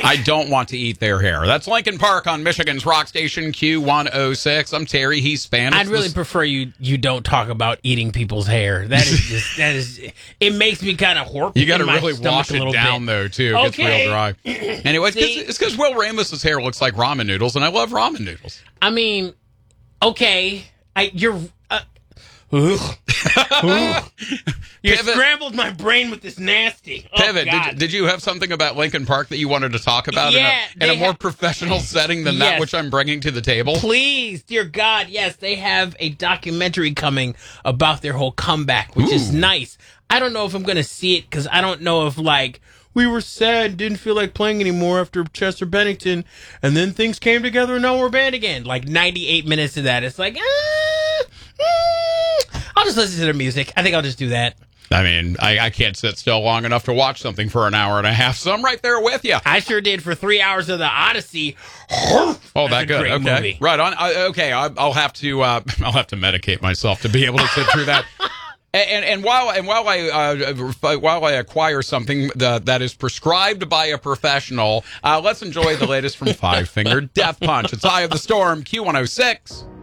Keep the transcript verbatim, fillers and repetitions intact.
I don't want to eat their hair. That's Lincoln Park on Michigan's rock station Q one oh six. I'm Terry. He's Spanish. I'd really this- prefer you you don't talk about eating people's hair. That is just, that is, it makes me kind of hork. You got to in my really stomach wash a it little down, bit. though, too. It Okay. gets real dry. Anyway, it's 'cause- See? it's because Will Ramos's hair looks like ramen noodles, and I love ramen noodles. I mean, okay, I you're. Uh, ugh. Ugh. You Pivot. scrambled my brain with this nasty. Oh, Pivot, God. did, did you have something about Lincoln Park that you wanted to talk about Yeah, in a, in they a more ha- professional setting than that Yes. which I'm bringing to the table? Please, dear God, yes, they have a documentary coming about their whole comeback, which is Ooh. nice. I don't know if I'm going to see it because I don't know if, like, we were sad, didn't feel like playing anymore after Chester Bennington, and then things came together and now we're a band again. Like, ninety-eight minutes of that. It's like, ah, mm, I'll just listen to their music. I think I'll just do that. I mean, I, I can't sit still long enough to watch something for an hour and a half, so I'm right there with you. I sure did for three hours of the Odyssey. Oh, That's that a good. great Okay, movie. right on. I, okay, I, I'll have to. Uh, I'll have to medicate myself to be able to sit through that. And, and and while and while I uh, while I acquire something that, that is prescribed by a professional, uh, let's enjoy the latest from Five Finger Death Punch. It's Eye of the Storm, Q one oh six.